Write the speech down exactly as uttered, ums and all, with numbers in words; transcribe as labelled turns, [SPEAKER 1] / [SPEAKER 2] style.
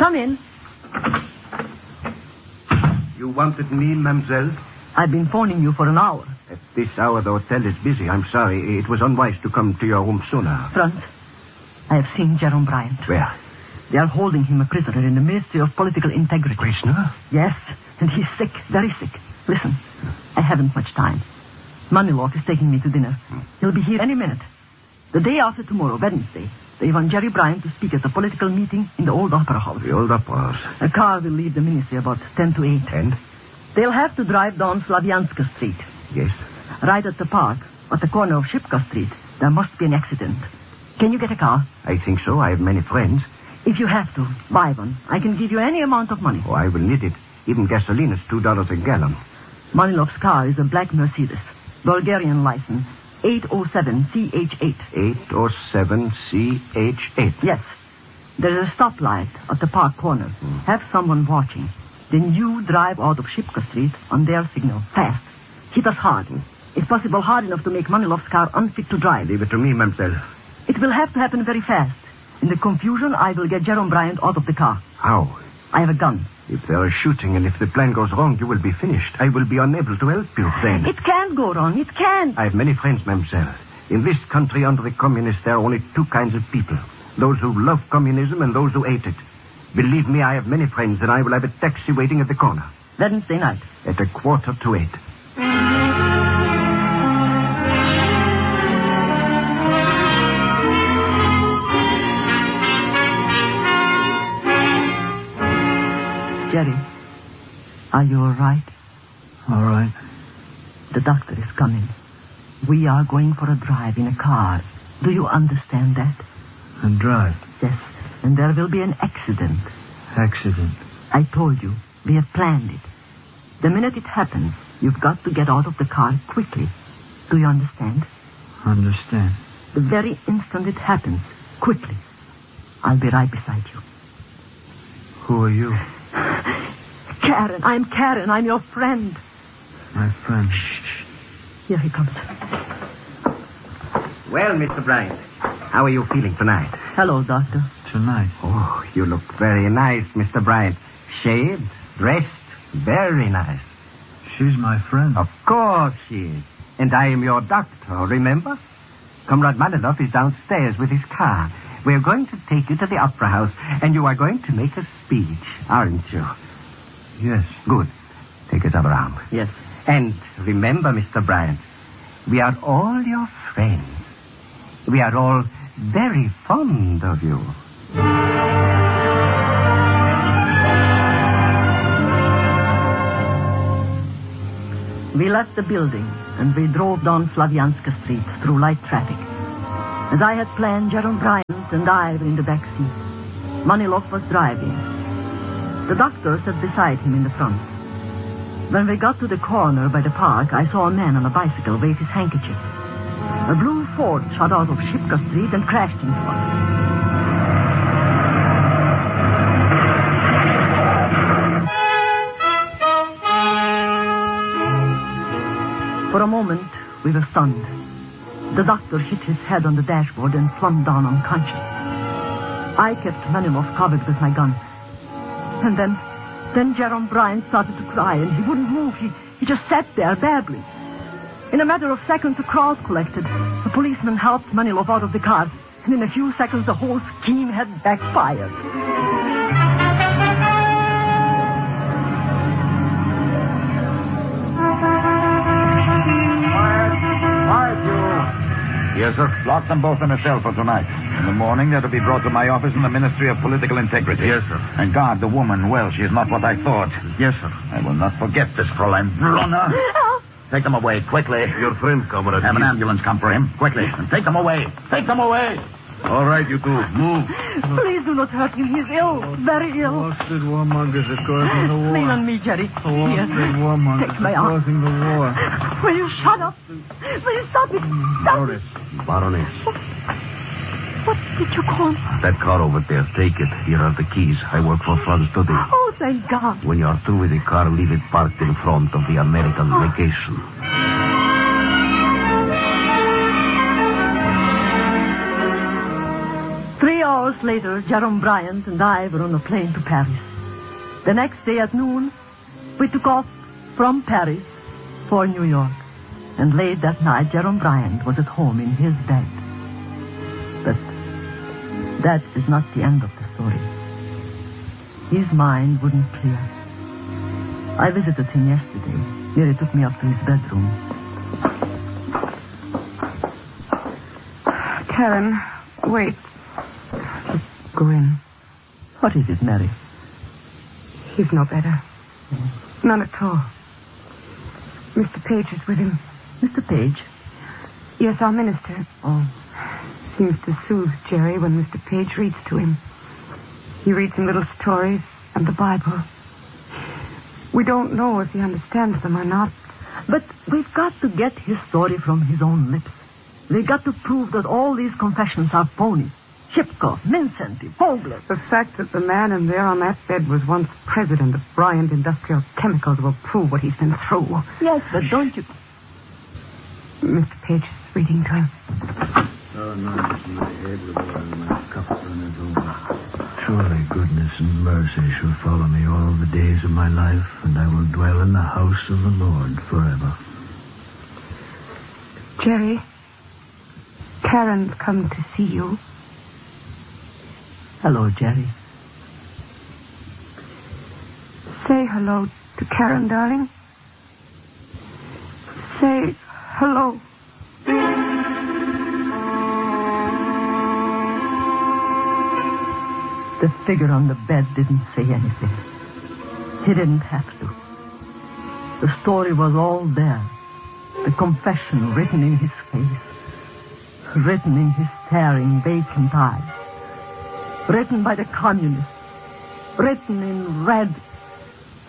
[SPEAKER 1] Come in.
[SPEAKER 2] You wanted me, mademoiselle?
[SPEAKER 1] I've been phoning you for an hour.
[SPEAKER 2] At this hour, the hotel is busy. I'm sorry. It was unwise to come to your room sooner.
[SPEAKER 1] Franz, I have seen Jerome Bryant.
[SPEAKER 2] Where?
[SPEAKER 1] They are holding him a prisoner in the Ministry of Political Integrity.
[SPEAKER 2] Prisoner?
[SPEAKER 1] Yes, and he's sick, very sick. Listen, I haven't much time. Maniloff is taking me to dinner. Hmm. He'll be here any minute. The day after tomorrow, Wednesday, they want Jerry Bryant to speak at a political meeting in the old opera house.
[SPEAKER 2] The old opera house?
[SPEAKER 1] A car will leave the ministry about ten to eight.
[SPEAKER 2] And?
[SPEAKER 1] They'll have to drive down Slavianska Street.
[SPEAKER 2] Yes.
[SPEAKER 1] Right at the park, at the corner of Shipka Street, there must be an accident. Can you get a car?
[SPEAKER 2] I think so. I have many friends.
[SPEAKER 1] If you have to, buy one. I can give you any amount of money.
[SPEAKER 2] Oh, I will need it. Even gasoline is two dollars a gallon.
[SPEAKER 1] Manilov's car is a black Mercedes. Bulgarian license. eight oh seven C H eight.
[SPEAKER 2] eight oh seven C H eight?
[SPEAKER 1] Yes. There is a stoplight at the park corner. Hmm. Have someone watching. Then you drive out of Shipka Street on their signal. Fast. Hit us hard. Hmm. If possible, hard enough to make Manilov's car unfit to drive.
[SPEAKER 2] Leave it to me, mademoiselle.
[SPEAKER 1] It will have to happen very fast. In the confusion, I will get Jerome Bryant out of the car.
[SPEAKER 2] How?
[SPEAKER 1] I have a gun.
[SPEAKER 2] If there is shooting and if the plan goes wrong, you will be finished. I will be unable to help you then.
[SPEAKER 1] It can't go wrong. It can't.
[SPEAKER 2] I have many friends, mademoiselle. In this country under the communists, there are only two kinds of people. Those who love communism and those who hate it. Believe me, I have many friends, and I will have a taxi waiting at the corner.
[SPEAKER 1] Wednesday night.
[SPEAKER 2] At a quarter to eight.
[SPEAKER 1] Jerry, are you all right?
[SPEAKER 3] All right.
[SPEAKER 1] The doctor is coming. We are going for a drive in a car. Do you understand that?
[SPEAKER 3] A drive?
[SPEAKER 1] Yes, and there will be an accident.
[SPEAKER 3] Accident?
[SPEAKER 1] I told you. We have planned it. The minute it happens, you've got to get out of the car quickly. Do you understand?
[SPEAKER 3] Understand.
[SPEAKER 1] The very instant it happens, quickly. I'll be right beside you.
[SPEAKER 3] Who are you?
[SPEAKER 1] Karen, I'm Karen. I'm your friend.
[SPEAKER 3] My friend.
[SPEAKER 1] Shh. Here he comes.
[SPEAKER 2] Well, Mister Bryant, how are you feeling tonight?
[SPEAKER 1] Hello, Doctor.
[SPEAKER 3] Tonight?
[SPEAKER 2] Oh, you look very nice, Mister Bryant. Shaved, dressed, very nice.
[SPEAKER 3] She's my friend.
[SPEAKER 2] Of course she is. And I am your doctor, remember? Comrade Maniloff is downstairs with his car. We're going to take you to the opera house, and you are going to make a speech, aren't you?
[SPEAKER 3] Yes.
[SPEAKER 2] Good. Take us all around.
[SPEAKER 1] Yes.
[SPEAKER 2] And remember, Mister Bryant, we are all your friends. We are all very fond of you.
[SPEAKER 1] We left the building, and we drove down Slavianska Street through light traffic. As I had planned, Jerome Bryant and I were in the back seat. Maniloff was driving. The doctor sat beside him in the front. When we got to the corner by the park, I saw a man on a bicycle wave his handkerchief. A blue Ford shot out of Shipka Street and crashed into us. For a moment, we were stunned. The doctor hit his head on the dashboard and slumped down unconscious. I kept Maniloff covered with my gun. And then, then Jerome Bryant started to cry, and he wouldn't move. He, he just sat there, babbling. In a matter of seconds, a crowd collected. A policeman helped Maniloff out of the car, and in a few seconds, the whole scheme had backfired.
[SPEAKER 4] Yes, sir. Lock them both in a cell for tonight. In the morning, they're to be brought to my office in the Ministry of Political Integrity.
[SPEAKER 2] Yes, sir.
[SPEAKER 4] And guard the woman well. She is not what I thought.
[SPEAKER 2] Yes, sir.
[SPEAKER 4] I will not forget this, Fräulein Brunner. Take them away, quickly.
[SPEAKER 2] Your friend, comrade.
[SPEAKER 4] Have an ambulance come for him, quickly. And take them away. Take them away.
[SPEAKER 2] All right, you two. Move.
[SPEAKER 1] Please do not hurt him. He's ill. Very ill.
[SPEAKER 3] Worsted warmongers are causing the war.
[SPEAKER 1] Lean on me, Jerry.
[SPEAKER 3] The worsted warmongers
[SPEAKER 1] Take my
[SPEAKER 3] are
[SPEAKER 1] arm.
[SPEAKER 3] causing the war.
[SPEAKER 1] Will you shut up? Will you stop it? Stop
[SPEAKER 3] Boris.
[SPEAKER 1] it.
[SPEAKER 2] Baroness.
[SPEAKER 1] What did you call me?
[SPEAKER 2] That car over there. Take it. Here are the keys. I work for Franz today.
[SPEAKER 1] Oh, thank God.
[SPEAKER 2] When you are through with the car, leave it parked in front of the American
[SPEAKER 1] Oh.
[SPEAKER 2] legation.
[SPEAKER 1] Three hours later, later, Jerome Bryant and I were on a plane to Paris. The next day at noon, we took off from Paris for New York. And late that night, Jerome Bryant was at home in his bed. But that is not the end of the story. His mind wouldn't clear. I visited him yesterday. Mary took me up to his bedroom.
[SPEAKER 5] Karen, wait. Just go in.
[SPEAKER 1] What is it, Mary?
[SPEAKER 5] He's no better. None at all. Mister Page is with him.
[SPEAKER 1] Mister Page?
[SPEAKER 5] Yes, our minister.
[SPEAKER 1] Oh.
[SPEAKER 5] Seems to soothe Jerry when Mister Page reads to him. He reads him little stories and the Bible. We don't know if he understands them or not.
[SPEAKER 1] But we've got to get his story from his own lips. We've got to prove that all these confessions are phony. Shipko, Vincenti, Vogler.
[SPEAKER 5] The fact that the man in there on that bed was once president of Bryant Industrial Chemicals will prove what he's been through.
[SPEAKER 1] Yes, but don't you...
[SPEAKER 5] Mister Page is reading to him.
[SPEAKER 3] Oh, no, my head with oil and my cup runneth over. Surely goodness and mercy shall follow me all the days of my life, and I will dwell in the house of the Lord forever.
[SPEAKER 5] Jerry, Karen's come to see you.
[SPEAKER 1] Hello, Jerry.
[SPEAKER 5] Say hello to Karen, darling. Say hello.
[SPEAKER 1] The figure on the bed didn't say anything. He didn't have to. The story was all there. The confession written in his face. Written in his staring, vacant eyes. Written by the communists. Written in red